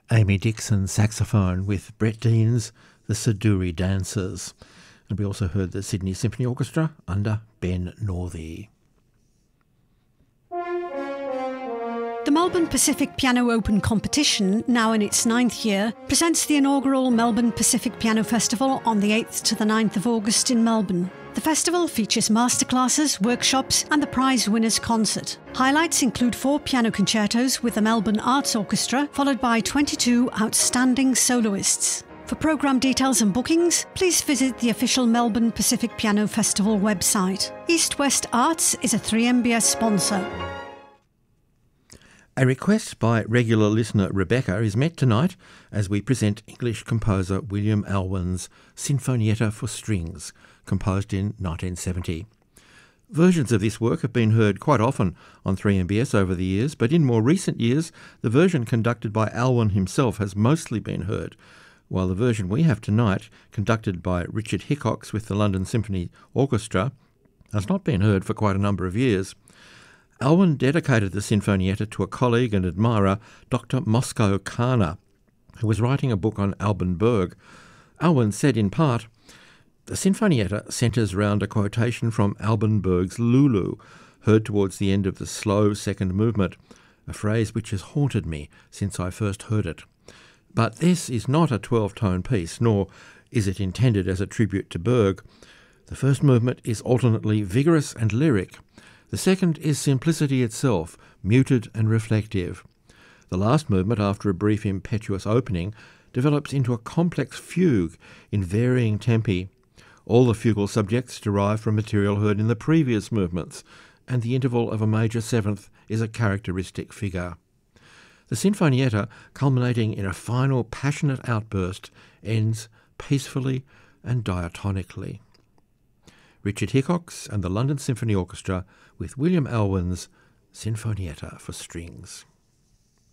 Amy Dixon saxophone with Brett Deans, the Siduri Dancers. And we also heard the Sydney Symphony Orchestra under Ben Northey. The Melbourne Pacific Piano Open competition, now in its 9th year, presents the inaugural Melbourne Pacific Piano Festival on the 8th to the 9th of August in Melbourne. The festival features masterclasses, workshops and the prize winners' concert. Highlights include 4 piano concertos with the Melbourne Arts Orchestra, followed by 22 outstanding soloists. For programme details and bookings, please visit the official Melbourne Pacific Piano Festival website. East West Arts is a 3MBS sponsor. A request by regular listener Rebecca is met tonight as we present English composer William Alwyn's Sinfonietta for Strings, composed in 1970. Versions of this work have been heard quite often on 3MBS over the years, but in more recent years, the version conducted by Alwyn himself has mostly been heard, while the version we have tonight, conducted by Richard Hickox with the London Symphony Orchestra, has not been heard for quite a number of years. Alwyn dedicated the Sinfonietta to a colleague and admirer, Dr. Moscow Kana, who was writing a book on Alban Berg. Alwyn said in part, "The Sinfonietta centres round a quotation from Alban Berg's Lulu, heard towards the end of the slow second movement, a phrase which has haunted me since I first heard it. But this is not a 12-tone piece, nor is it intended as a tribute to Berg. The first movement is alternately vigorous and lyric. The second is simplicity itself, muted and reflective. The last movement, after a brief impetuous opening, develops into a complex fugue in varying tempi. All the fugal subjects derive from material heard in the previous movements, and the interval of a major seventh is a characteristic figure. The Sinfonietta, culminating in a final passionate outburst, ends peacefully and diatonically." Richard Hickox and the London Symphony Orchestra with William Alwyn's Sinfonietta for Strings.